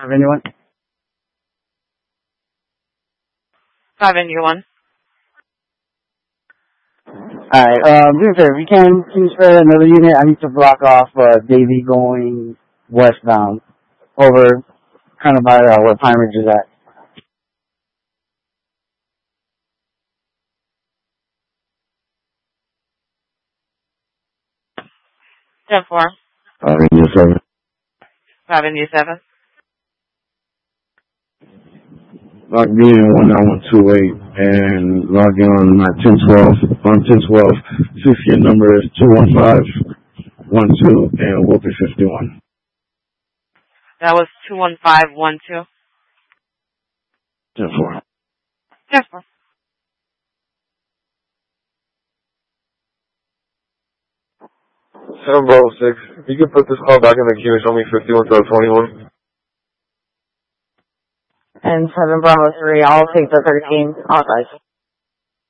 Anyone? 5NU1. Alright, do me a favor. If you can, please spare another unit. I need to block off, Davy going westbound. Over, kind of by, where Pine Ridge is at. 10-4. 5NU7. 5NU7. Log me in 19128 and log in on my 1012. On 1012, CCN number is 21512 and will be 51. That was 21512. 10-4. 10-4. Seven Bravo 6. You can put this call back in the queue and show me 51-21. And 7 Bravo 3, I'll take the 13. Authorized.